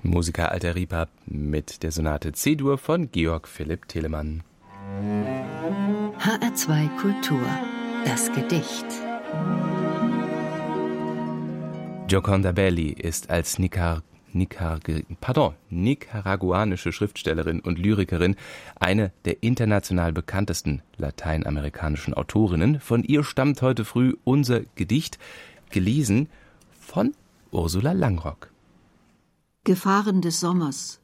Musiker Alter Ripap mit der Sonate C-Dur von Georg Philipp Telemann. HR2 Kultur, das Gedicht. Gioconda Belli ist als nicaraguanische Schriftstellerin und Lyrikerin eine der international bekanntesten lateinamerikanischen Autorinnen. Von ihr stammt heute früh unser Gedicht, gelesen von Ursula Langrock. Gefahren des Sommers.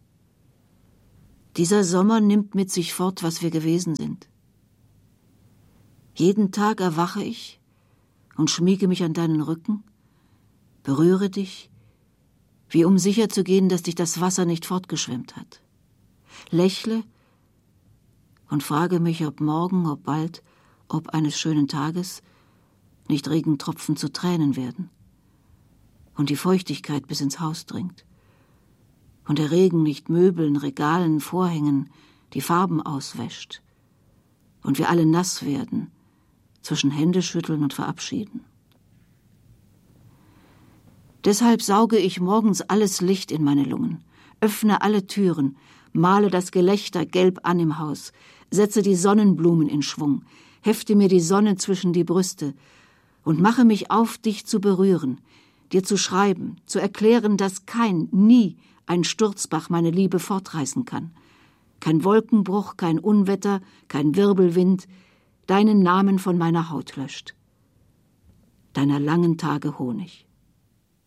Dieser Sommer nimmt mit sich fort, was wir gewesen sind. Jeden Tag erwache ich und schmiege mich an deinen Rücken, berühre dich, wie um sicher zu gehen, dass dich das Wasser nicht fortgeschwemmt hat. Lächle und frage mich, ob morgen, ob bald, ob eines schönen Tages nicht Regentropfen zu Tränen werden und die Feuchtigkeit bis ins Haus dringt und der Regen nicht Möbeln, Regalen, Vorhängen die Farben auswäscht und wir alle nass werden zwischen Händeschütteln und Verabschieden. Deshalb sauge ich morgens alles Licht in meine Lungen, öffne alle Türen, male das Gelächter gelb an im Haus, setze die Sonnenblumen in Schwung, hefte mir die Sonne zwischen die Brüste und mache mich auf, dich zu berühren, dir zu schreiben, zu erklären, dass nie ein Sturzbach meine Liebe fortreißen kann. Kein Wolkenbruch, kein Unwetter, kein Wirbelwind deinen Namen von meiner Haut löscht. Deiner langen Tage Honig.